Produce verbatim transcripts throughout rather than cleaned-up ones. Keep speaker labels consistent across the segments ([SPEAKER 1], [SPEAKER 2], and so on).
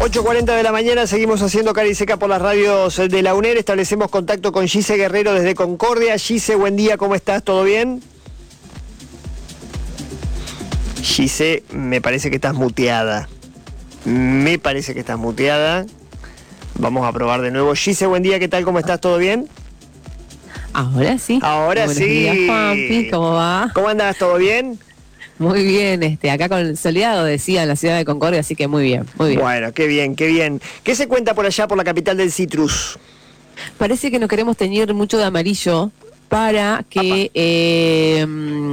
[SPEAKER 1] ocho cuarenta de la mañana, seguimos haciendo Cara y Seca por las radios de la UNER. Establecemos contacto con Gise Guerrero desde Concordia. Gise, buen día, ¿cómo estás? ¿Todo bien? Gise, me parece que estás muteada. Me parece que estás muteada. Vamos a probar de nuevo. Gise, buen día, ¿qué tal? ¿Cómo estás? ¿Todo bien?
[SPEAKER 2] Ahora sí.
[SPEAKER 1] Ahora
[SPEAKER 2] Buenos
[SPEAKER 1] sí.
[SPEAKER 2] días, Juanpi, ¿cómo va?
[SPEAKER 1] ¿Cómo andás? ¿Todo bien?
[SPEAKER 2] Muy bien, este, acá con el soleado, decía, en la ciudad de Concordia, así que muy bien, muy bien.
[SPEAKER 1] Bueno, qué bien, qué bien. ¿Qué se cuenta por allá, por la capital del citrus?
[SPEAKER 2] Parece que nos queremos teñir mucho de amarillo para que, eh,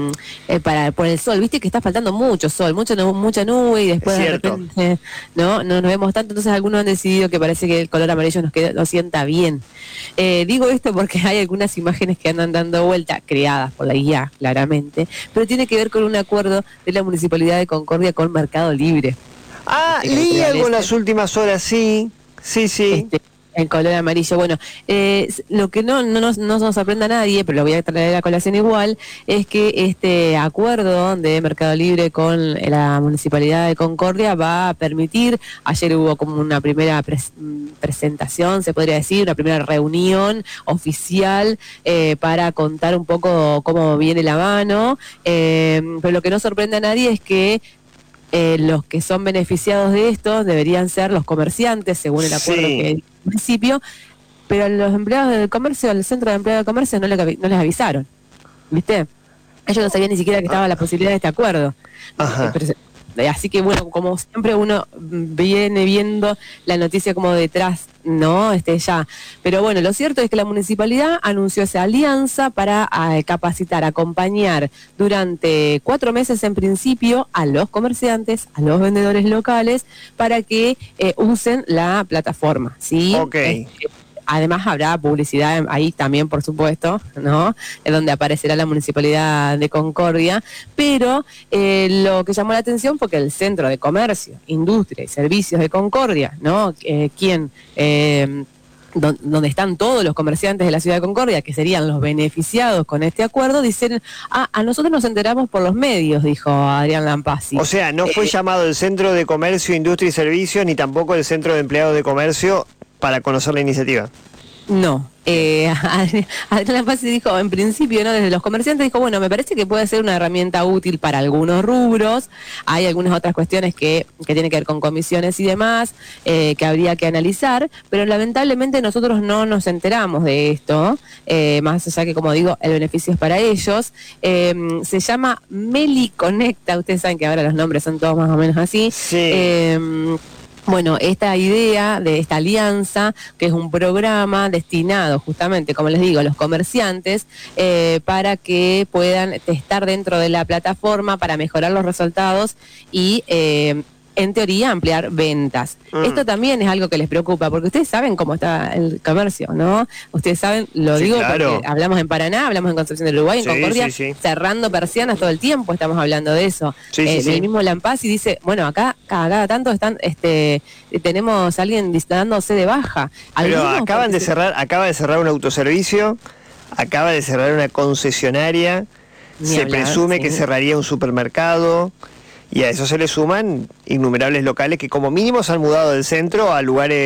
[SPEAKER 2] eh, para por el sol, viste que está faltando mucho sol, mucho, mucha nube y después de repente no, no nos vemos tanto, entonces algunos han decidido que parece que el color amarillo nos, queda, nos sienta bien. Eh, digo esto porque hay algunas imágenes que andan dando vuelta, creadas por la I A, claramente, pero tiene que ver con un acuerdo de la Municipalidad de Concordia con Mercado Libre.
[SPEAKER 1] Ah, este, leí algo en las últimas horas, sí, sí, sí.
[SPEAKER 2] Este, el color amarillo. Bueno, eh, lo que no, no, nos, no nos sorprende a nadie, pero lo voy a traer a colación igual, es que este acuerdo de Mercado Libre con la Municipalidad de Concordia va a permitir, ayer hubo como una primera pres, presentación, se podría decir, una primera reunión oficial eh, para contar un poco cómo viene la mano, eh, pero lo que no sorprende a nadie es que Eh, los que son beneficiados de esto deberían ser los comerciantes, según el acuerdo sí. que hay al principio, pero a los empleados del comercio, al centro de empleados del comercio, no, le, no les avisaron, ¿viste? Ellos no sabían ni siquiera que estaba la posibilidad de este acuerdo.
[SPEAKER 1] Ajá.
[SPEAKER 2] Pero, así que bueno, como siempre uno viene viendo la noticia como detrás, ¿no? Este ya. Pero bueno, lo cierto es que la municipalidad anunció esa alianza para a, capacitar, acompañar durante cuatro meses en principio a los comerciantes, a los vendedores locales, para que eh, usen la plataforma, ¿sí?
[SPEAKER 1] Ok.
[SPEAKER 2] Este, Además habrá publicidad ahí también, por supuesto, ¿no? En donde aparecerá la Municipalidad de Concordia, pero eh, lo que llamó la atención fue que el Centro de Comercio, Industria y Servicios de Concordia, ¿no? Eh, quien... Eh, donde están todos los comerciantes de la ciudad de Concordia, que serían los beneficiados con este acuerdo, dicen, ah, a nosotros nos enteramos por los medios, dijo Adrián Lampasi.
[SPEAKER 1] O sea, no fue eh, llamado el Centro de Comercio, Industria y Servicios, ni tampoco el Centro de Empleados de Comercio para conocer la iniciativa.
[SPEAKER 2] No, eh, Adrián Lampasi dijo, en principio, no, desde los comerciantes dijo, bueno, me parece que puede ser una herramienta útil para algunos rubros, hay algunas otras cuestiones que, que tienen que ver con comisiones y demás, eh, que habría que analizar, pero lamentablemente nosotros no nos enteramos de esto, eh, más allá que, como digo, el beneficio es para ellos. Eh, se llama Meli Conecta, ustedes saben que ahora los nombres son todos más o menos así.
[SPEAKER 1] Sí.
[SPEAKER 2] Eh, Bueno, esta idea de esta alianza, que es un programa destinado justamente, como les digo, a los comerciantes, eh, para que puedan testar dentro de la plataforma para mejorar los resultados y, eh, en teoría, ampliar ventas. Mm. Esto también es algo que les preocupa, porque ustedes saben cómo está el comercio, ¿no? Ustedes saben, lo sí, digo claro. porque hablamos en Paraná, hablamos en Concepción del Uruguay, en sí, Concordia, sí, sí. cerrando persianas todo el tiempo, estamos hablando de eso. Sí, eh, sí, el sí. mismo Lampasi dice, bueno, acá cada, cada tanto están, este, tenemos a alguien dándose de baja.
[SPEAKER 1] Pero acaban de cerrar, acaba de cerrar un autoservicio, acaba de cerrar una concesionaria, Ni se hablar, presume sí. que cerraría un supermercado. Y a eso se le suman innumerables locales que como mínimo se han mudado del centro a lugares